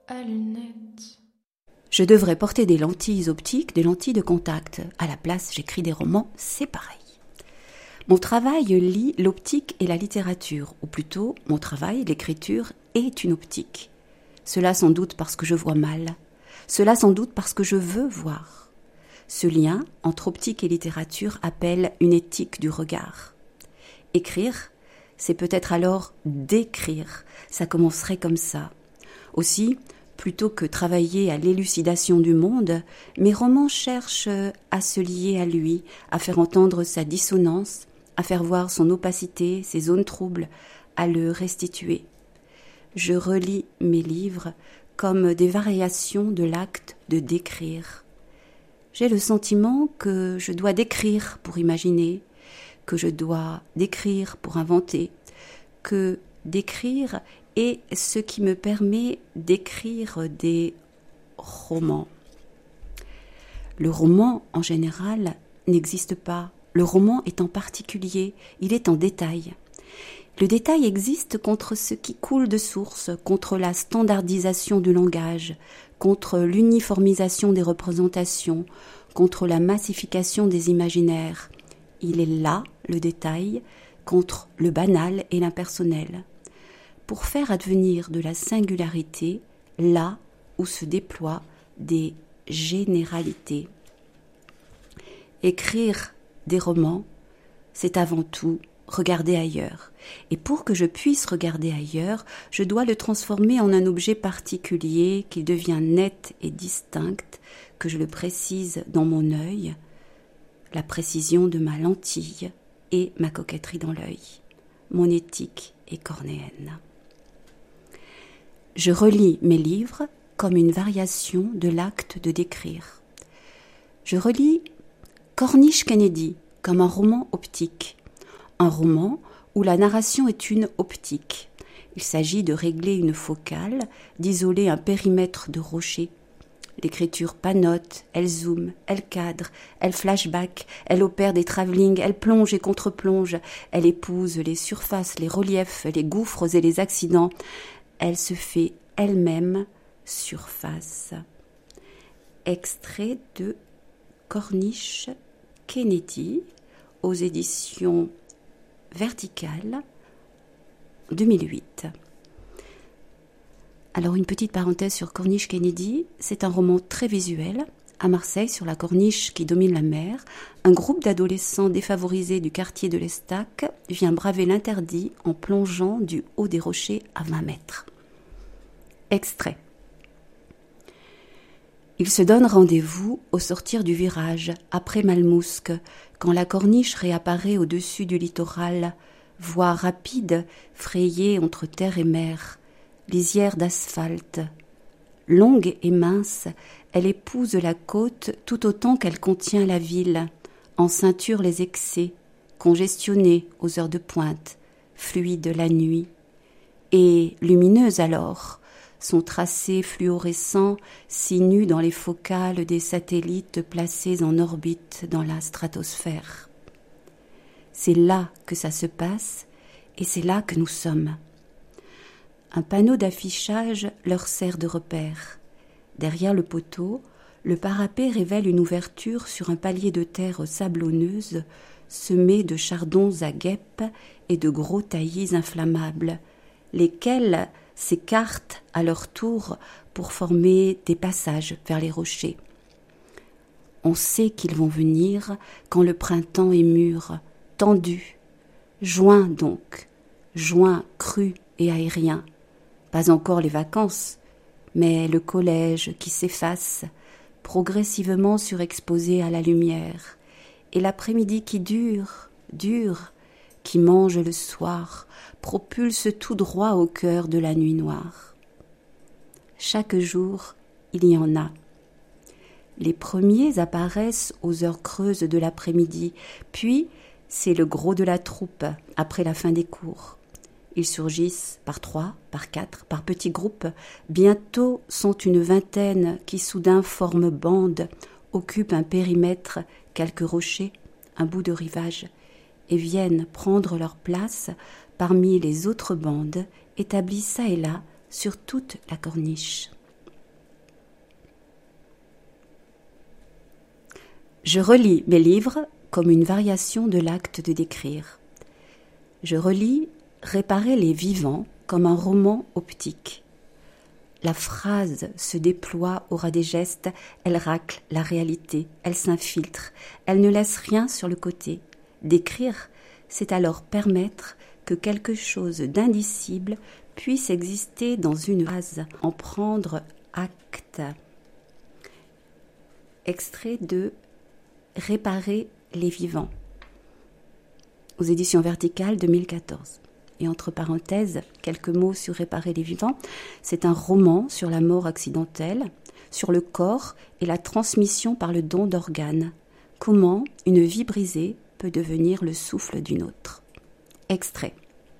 à lunettes. Je devrais porter des lentilles optiques, des lentilles de contact. À la place, j'écris des romans, c'est pareil. Mon travail lie l'optique et la littérature, ou plutôt, mon travail, l'écriture, est une optique. Cela sans doute parce que je vois mal. Cela sans doute parce que je veux voir. Ce lien entre optique et littérature appelle une éthique du regard. Écrire, c'est peut-être alors d'écrire. Ça commencerait comme ça. Aussi, plutôt que travailler à l'élucidation du monde, mes romans cherchent à se lier à lui, à faire entendre sa dissonance, à faire voir son opacité, ses zones troubles, à le restituer. Je relis mes livres comme des variations de l'acte de décrire. J'ai le sentiment que je dois décrire pour imaginer, que je dois décrire pour inventer, que d'écrire est ce qui me permet d'écrire des romans. Le roman, en général, n'existe pas. Le roman est en particulier, il est en détail. Le détail existe contre ce qui coule de source, contre la standardisation du langage, contre l'uniformisation des représentations, contre la massification des imaginaires. Il est là, le détail, contre le banal et l'impersonnel, pour faire advenir de la singularité là où se déploient des généralités. Écrire des romans, c'est avant tout regarder ailleurs. Et pour que je puisse regarder ailleurs, je dois le transformer en un objet particulier qui devient net et distinct, que je le précise dans mon œil, la précision de ma lentille et ma coquetterie dans l'œil. Mon éthique est cornéenne. Je relis mes livres comme une variation de l'acte de décrire. Je relis Cornish Kennedy comme un roman optique. Un roman où la narration est une optique. Il s'agit de régler une focale, d'isoler un périmètre de rocher. L'écriture panote, elle zoome, elle cadre, elle flashback, elle opère des travelling, elle plonge et contre-plonge, elle épouse les surfaces, les reliefs, les gouffres et les accidents. Elle se fait elle-même surface. Extrait de Cornish Kennedy aux éditions Verticale, 2008. Alors une petite parenthèse sur Cornish Kennedy, c'est un roman très visuel. À Marseille, sur la corniche qui domine la mer, un groupe d'adolescents défavorisés du quartier de l'Estaque vient braver l'interdit en plongeant du haut des rochers à 20 mètres. Extrait. Ils se donnent rendez-vous au sortir du virage, après Malmousque, quand la corniche réapparaît au-dessus du littoral, voie rapide frayée entre terre et mer, lisière d'asphalte. Longue et mince, elle épouse la côte tout autant qu'elle contient la ville, en ceinture les excès, congestionnée aux heures de pointe, fluide la nuit. Et lumineuse alors, son tracé fluorescent sinue dans les focales des satellites placés en orbite dans la stratosphère. C'est là que ça se passe et c'est là que nous sommes. Un panneau d'affichage leur sert de repère. Derrière le poteau, le parapet révèle une ouverture sur un palier de terre sablonneuse semé de chardons à guêpes et de gros taillis inflammables, lesquels s'écartent à leur tour pour former des passages vers les rochers. On sait qu'ils vont venir quand le printemps est mûr, tendu, juin donc, juin cru et aérien. Pas encore les vacances, mais le collège qui s'efface, progressivement surexposé à la lumière, et l'après-midi qui dure, qui mange le soir, propulse tout droit au cœur de la nuit noire. Chaque jour, il y en a. Les premiers apparaissent aux heures creuses de l'après-midi, puis c'est le gros de la troupe après la fin des cours. Ils surgissent par 3, par 4, par petits groupes. Bientôt sont une vingtaine qui soudain forment bande, occupent un périmètre, quelques rochers, un bout de rivage, et viennent prendre leur place parmi les autres bandes établies çà et là sur toute la corniche. Je relis mes livres comme une variation de l'acte de décrire. Je relis Réparer les vivants comme un roman optique. La phrase se déploie au ras des gestes, elle racle la réalité, elle s'infiltre, elle ne laisse rien sur le côté. Décrire, c'est alors permettre que quelque chose d'indicible puisse exister dans une phrase, en prendre acte. Extrait de Réparer les vivants, aux éditions Verticales 2014. Et entre parenthèses, quelques mots sur Réparer les vivants. C'est un roman sur la mort accidentelle, sur le corps et la transmission par le don d'organes. Comment une vie brisée peut devenir le souffle d'une autre. Extrait.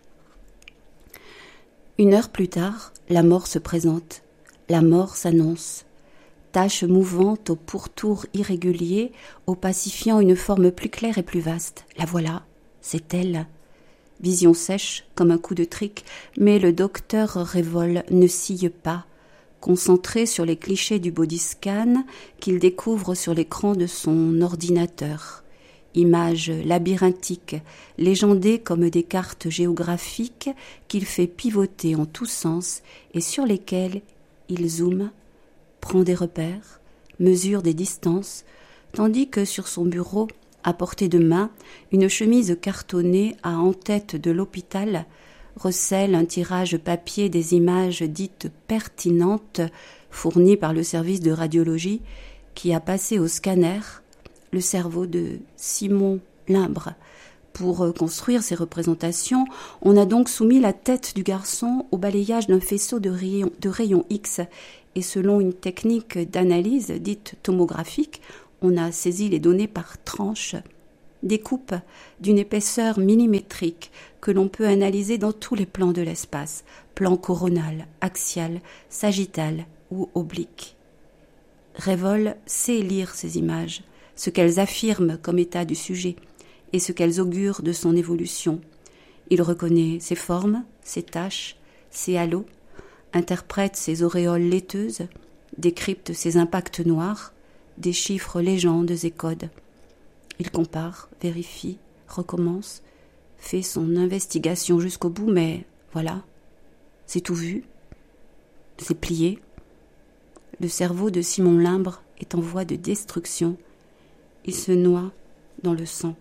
1 heure plus tard, la mort se présente. La mort s'annonce. Tache mouvante au pourtour irrégulier, opacifiant une forme plus claire et plus vaste. La voilà, c'est elle. Vision sèche comme un coup de trick, mais le docteur Révol ne scie pas, concentré sur les clichés du body scan qu'il découvre sur l'écran de son ordinateur. Images labyrinthiques, légendées comme des cartes géographiques qu'il fait pivoter en tous sens et sur lesquelles il zoome, prend des repères, mesure des distances, tandis que sur son bureau, à portée de main, une chemise cartonnée à en-tête de l'hôpital recèle un tirage papier des images dites pertinentes fournies par le service de radiologie qui a passé au scanner le cerveau de Simon Limbre. Pour construire ces représentations, on a donc soumis la tête du garçon au balayage d'un faisceau de rayons X et selon une technique d'analyse dite tomographique, on a saisi les données par tranches, des coupes d'une épaisseur millimétrique que l'on peut analyser dans tous les plans de l'espace, plan coronal, axial, sagittal ou oblique. Révol sait lire ces images, ce qu'elles affirment comme état du sujet et ce qu'elles augurent de son évolution. Il reconnaît ses formes, ses taches, ses halos, interprète ses auréoles laiteuses, décrypte ses impacts noirs, déchiffre légendes et codes. Il compare, vérifie, recommence, fait son investigation jusqu'au bout, mais voilà, c'est tout vu, c'est plié. Le cerveau de Simon Limbre est en voie de destruction. Il se noie dans le sang.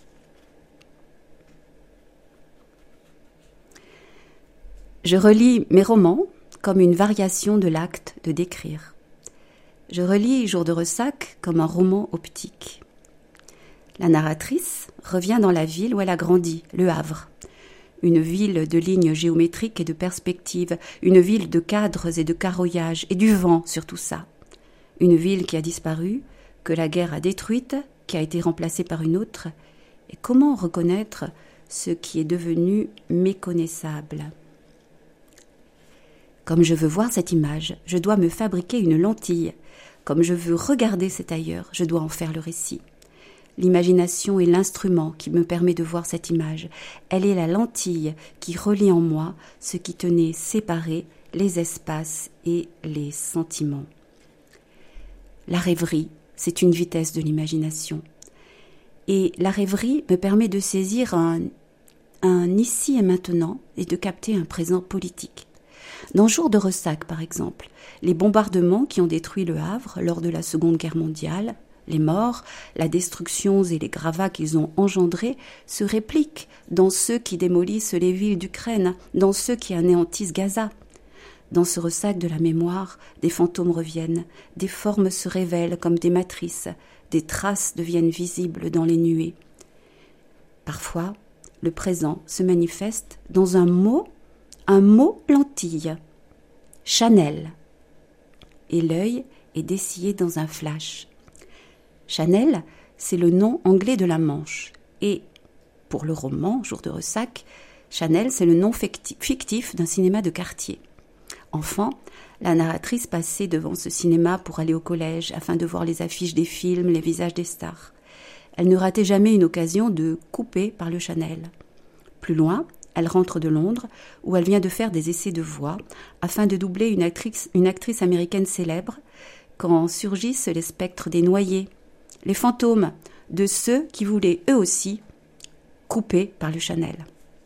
Je relis mes romans comme une variation de l'acte de décrire. Je relis Jour de ressac comme un roman optique. La narratrice revient dans la ville où elle a grandi, Le Havre. Une ville de lignes géométriques et de perspectives, une ville de cadres et de carroyage et du vent sur tout ça. Une ville qui a disparu, que la guerre a détruite, qui a été remplacée par une autre. Et comment reconnaître ce qui est devenu méconnaissable ? Comme je veux voir cette image, je dois me fabriquer une lentille. Comme je veux regarder cet ailleurs, je dois en faire le récit. L'imagination est l'instrument qui me permet de voir cette image. Elle est la lentille qui relie en moi ce qui tenait séparés les espaces et les sentiments. La rêverie, c'est une vitesse de l'imagination. Et la rêverie me permet de saisir un ici et maintenant et de capter un présent politique. Dans Jour de ressac, par exemple, les bombardements qui ont détruit Le Havre lors de la Seconde Guerre mondiale, les morts, la destruction et les gravats qu'ils ont engendrés se répliquent dans ceux qui démolissent les villes d'Ukraine, dans ceux qui anéantissent Gaza. Dans ce ressac de la mémoire, des fantômes reviennent, des formes se révèlent comme des matrices, des traces deviennent visibles dans les nuées. Parfois, le présent se manifeste dans un mot lentille, Chanel, et l'œil est dessillé dans un flash. Chanel, c'est le nom anglais de la Manche, et pour le roman Jour de ressac, Chanel, c'est le nom fictif d'un cinéma de quartier. Enfant, la narratrice passait devant ce cinéma pour aller au collège afin de voir les affiches des films, les visages des stars. Elle ne ratait jamais une occasion de couper par le Chanel. Plus loin, elle rentre de Londres, où elle vient de faire des essais de voix, afin de doubler une actrice américaine célèbre, quand surgissent les spectres des noyés. les fantômes de ceux qui voulaient eux aussi couper par le Chanel.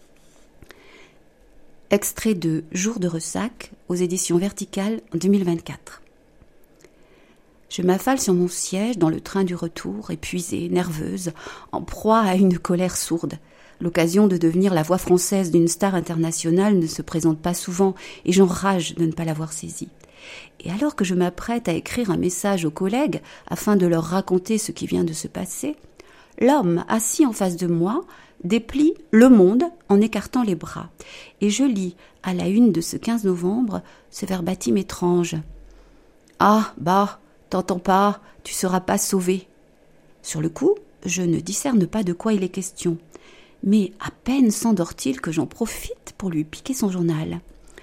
Extrait de Jour de ressac aux éditions Verticales en 2024. Je m'affale sur mon siège dans le train du retour, épuisée, nerveuse, en proie à une colère sourde. L'occasion de devenir la voix française d'une star internationale ne se présente pas souvent et j'enrage de ne pas l'avoir saisie. Et alors que je m'apprête à écrire un message aux collègues afin de leur raconter ce qui vient de se passer, l'homme assis en face de moi déplie Le Monde en écartant les bras. Et je lis à la une de ce 15 novembre ce verbatim étrange. « Ah, bah, t'entends pas, tu seras pas sauvé. » Sur le coup, je ne discerne pas de quoi il est question. Mais à peine s'endort-il que j'en profite pour lui piquer son journal.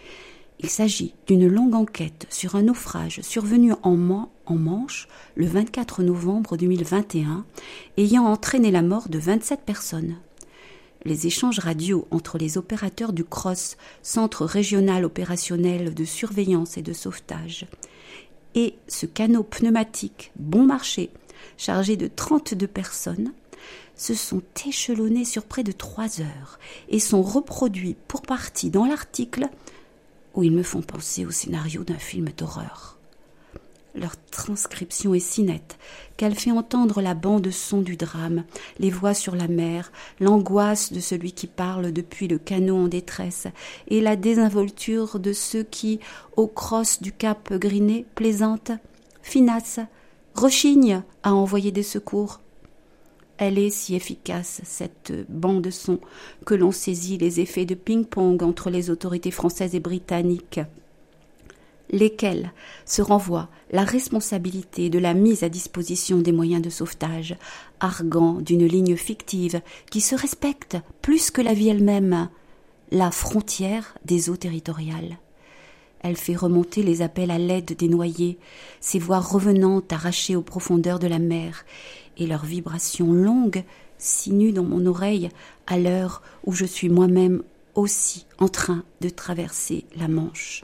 Il s'agit d'une longue enquête sur un naufrage survenu en Manche le 24 novembre 2021, ayant entraîné la mort de 27 personnes. Les échanges radio entre les opérateurs du CROSS, Centre régional opérationnel de surveillance et de sauvetage, et ce canot pneumatique bon marché, chargé de 32 personnes, se sont échelonnés sur près de 3 heures et sont reproduits pour partie dans l'article où ils me font penser au scénario d'un film d'horreur. Leur transcription est si nette qu'elle fait entendre la bande-son du drame, les voix sur la mer, l'angoisse de celui qui parle depuis le canot en détresse et la désinvolture de ceux qui, au cross du cap Griné, plaisantent, finassent, rechignent à envoyer des secours. Elle est si efficace, cette bande-son, que l'on saisit les effets de ping-pong entre les autorités françaises et britanniques, lesquelles se renvoient la responsabilité de la mise à disposition des moyens de sauvetage, arguant d'une ligne fictive qui se respecte plus que la vie elle-même, la frontière des eaux territoriales. Elle fait remonter les appels à l'aide des noyés, ces voix revenantes arrachées aux profondeurs de la mer, et leurs vibrations longues sinuent dans mon oreille à l'heure où je suis moi-même aussi en train de traverser la Manche.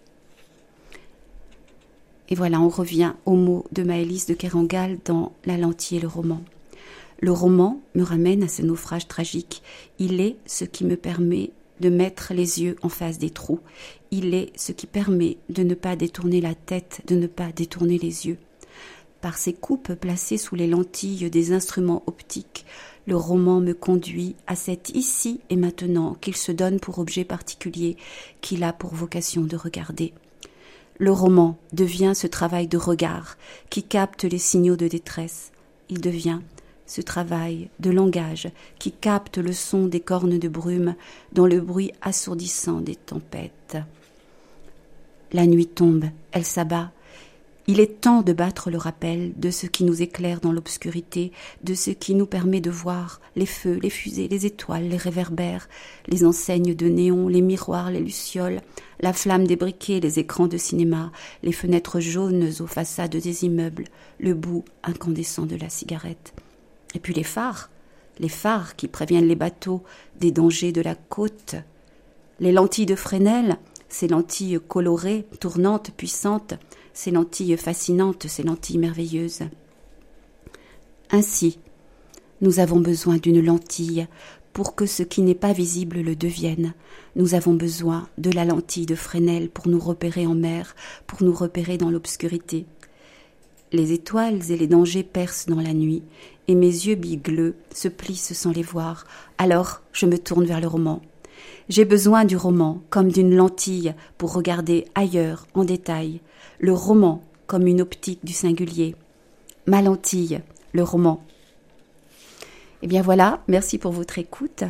Et voilà, on revient aux mots de Maëlys de Kerangal dans La lentille et le roman. Le roman me ramène à ce naufrage tragique. Il est ce qui me permet de mettre les yeux en face des trous. Il est ce qui permet de ne pas détourner la tête, de ne pas détourner les yeux. Par ses coupes placées sous les lentilles des instruments optiques, le roman me conduit à cet ici et maintenant qu'il se donne pour objet particulier, qu'il a pour vocation de regarder. Le roman devient ce travail de regard qui capte les signaux de détresse. Il devient ce travail de langage qui capte le son des cornes de brume dans le bruit assourdissant des tempêtes. La nuit tombe, elle s'abat. Il est temps de battre le rappel de ce qui nous éclaire dans l'obscurité, de ce qui nous permet de voir les feux, les fusées, les étoiles, les réverbères, les enseignes de néon, les miroirs, les lucioles, la flamme des briquets, les écrans de cinéma, les fenêtres jaunes aux façades des immeubles, le bout incandescent de la cigarette. Et puis les phares qui préviennent les bateaux des dangers de la côte, les lentilles de Fresnel, ces lentilles colorées, tournantes, puissantes, ces lentilles fascinantes, ces lentilles merveilleuses. Ainsi, nous avons besoin d'une lentille pour que ce qui n'est pas visible le devienne. Nous avons besoin de la lentille de Fresnel pour nous repérer en mer, pour nous repérer dans l'obscurité. Les étoiles et les dangers percent dans la nuit, et mes yeux bigleux se plissent sans les voir. Alors, je me tourne vers le roman. J'ai besoin du roman comme d'une lentille pour regarder ailleurs, en détail. Le roman comme une optique du singulier. Ma lentille, le roman. Eh bien voilà, merci pour votre écoute.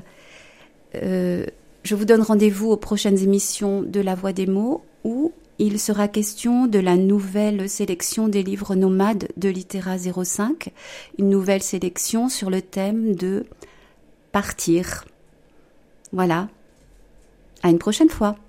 Je vous donne rendez-vous aux prochaines émissions de La Voix des mots où il sera question de la nouvelle sélection des livres nomades de Littéra 05, une nouvelle sélection sur le thème de partir. Voilà, à une prochaine fois.